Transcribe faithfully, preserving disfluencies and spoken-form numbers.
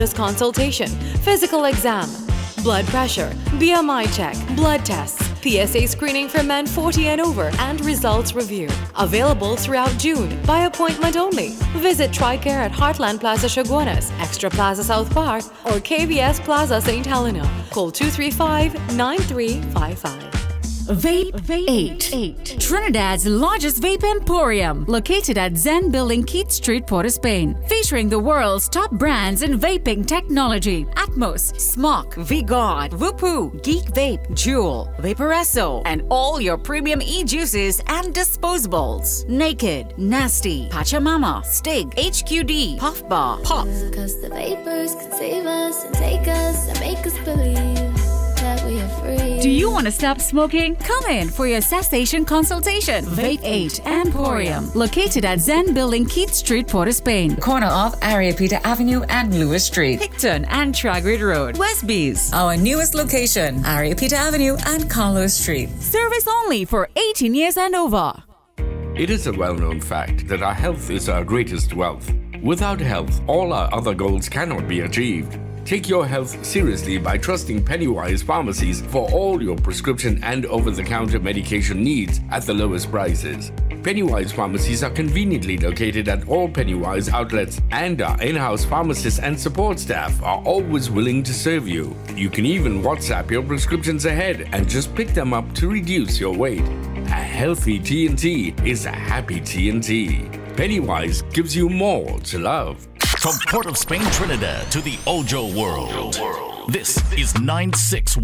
consultation, physical exam, blood pressure, B M I check, blood tests, P S A screening for men forty and over, and results review. Available throughout June by appointment only. Visit TriCare at Heartland Plaza Chaguanas, Extra Plaza South Park, or K B S Plaza Saint Helena. Call two three five, nine three five five. Vape, Vape eight. eight. Trinidad's largest vape emporium, located at Zen Building, Keith Street, Port of Spain. Featuring the world's top brands in vaping technology: Atmos, Smok, V-God, Whoopoo, Geek Vape, Juul, Vaporesso, and all your premium e-juices and disposables. Naked, Nasty, Pachamama, Stig, H Q D, Puff Bar, Pop. Cause the vapors can save us and take us and make us believe that we are free. Do you want to stop smoking? Come in for your cessation consultation. Vape eight Emporium, located at Zen Building, Keith Street, Port of Spain. Corner of Ariapita Avenue and Lewis Street. Picton and Tragrid Road, Westbees. Our newest location, Ariapita Avenue and Carlos Street. Service only for eighteen years and over. It is a well-known fact that our health is our greatest wealth. Without health, all our other goals cannot be achieved. Take your health seriously by trusting Pennywise Pharmacies for all your prescription and over-the-counter medication needs at the lowest prices. Pennywise Pharmacies are conveniently located at all Pennywise outlets, and our in-house pharmacists and support staff are always willing to serve you. You can even WhatsApp your prescriptions ahead and just pick them up to reduce your weight. A healthy T N T is a happy T N T. Pennywise gives you more to love. From Port of Spain, Trinidad to the Ojo world, this is nine six